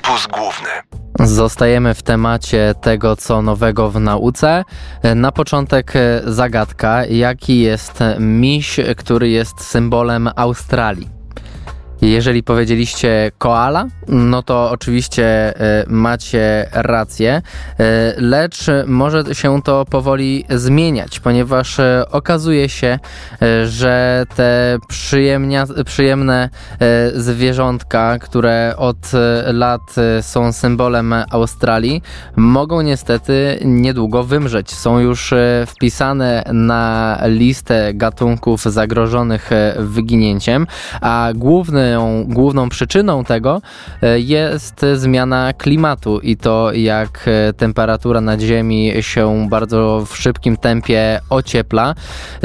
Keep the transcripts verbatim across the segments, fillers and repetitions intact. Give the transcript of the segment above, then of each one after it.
Kampus Główny. Zostajemy w temacie tego, co nowego w nauce. Na początek zagadka. Jaki jest miś, który jest symbolem Australii? Jeżeli powiedzieliście koala, no to oczywiście y, macie rację, y, lecz może się to powoli zmieniać, ponieważ y, okazuje się, y, że te przyjemnia, przyjemne y, zwierzątka, które od y, lat y, są symbolem Australii, mogą niestety niedługo wymrzeć. Są już y, wpisane na listę gatunków zagrożonych y, wyginięciem, a główny Główną przyczyną tego jest zmiana klimatu i to, jak temperatura nad Ziemi się bardzo w szybkim tempie ociepla,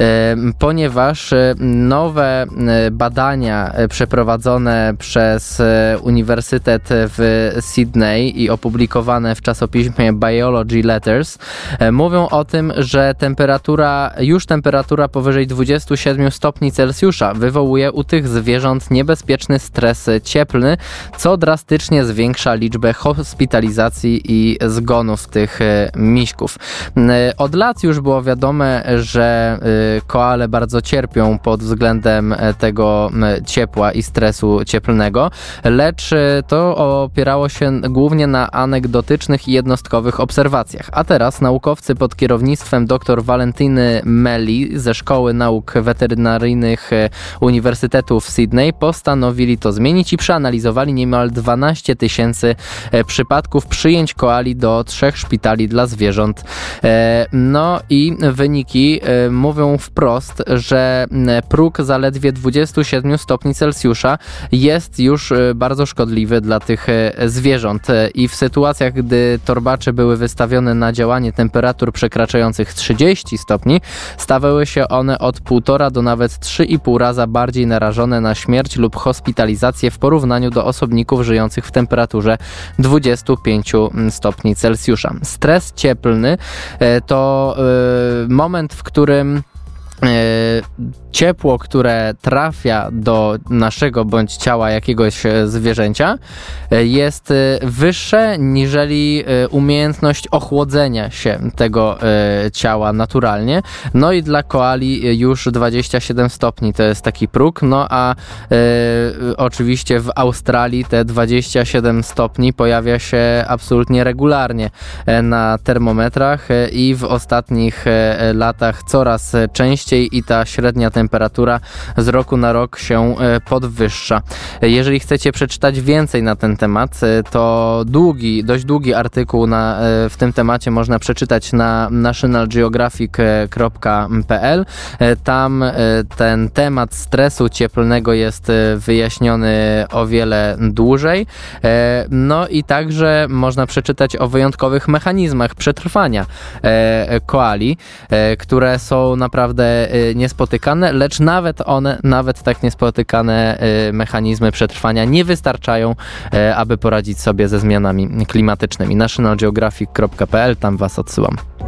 ponieważ nowe badania przeprowadzone przez Uniwersytet w Sydney i opublikowane w czasopiśmie Biology Letters mówią o tym, że temperatura, już temperatura powyżej dwudziestu siedmiu stopni Celsjusza wywołuje u tych zwierząt niebezpieczny stres cieplny, co drastycznie zwiększa liczbę hospitalizacji i zgonów tych miśków. Od lat już było wiadome, że koale bardzo cierpią pod względem tego ciepła i stresu cieplnego, lecz to opierało się głównie na anegdotycznych i jednostkowych obserwacjach. A teraz naukowcy pod kierownictwem dr Valentiny Melli ze Szkoły Nauk Weterynaryjnych Uniwersytetu w Sydney postanowili to zmienić i przeanalizowali niemal dwanaście tysięcy przypadków przyjęć koali do trzech szpitali dla zwierząt. No i wyniki mówią wprost, że próg zaledwie dwudziestu siedmiu stopni Celsjusza jest już bardzo szkodliwy dla tych zwierząt i w sytuacjach, gdy torbacze były wystawione na działanie temperatur przekraczających trzydzieści stopni, stawały się one od półtora do nawet trzy i pół raza bardziej narażone na śmierć lub hospitalizację w porównaniu do osobników żyjących w temperaturze dwudziestu pięciu stopni Celsjusza. Stres cieplny to moment, w którym ciepło, które trafia do naszego bądź ciała jakiegoś zwierzęcia, jest wyższe niżeli umiejętność ochłodzenia się tego ciała naturalnie. No i dla koali już dwadzieścia siedem stopni to jest taki próg, no a y, oczywiście w Australii te dwadzieścia siedem stopni pojawia się absolutnie regularnie na termometrach i w ostatnich latach coraz częściej i ta średnia temperatura z roku na rok się podwyższa. Jeżeli chcecie przeczytać więcej na ten temat, to długi, dość długi artykuł na, w tym temacie można przeczytać na national geographic kropka p l. Tam ten temat stresu cieplnego jest wyjaśniony o wiele dłużej. No i także można przeczytać o wyjątkowych mechanizmach przetrwania koali, które są naprawdę niespotykane, lecz nawet one, nawet tak niespotykane mechanizmy przetrwania nie wystarczają, aby poradzić sobie ze zmianami klimatycznymi. national geographic kropka p l, tam was odsyłam.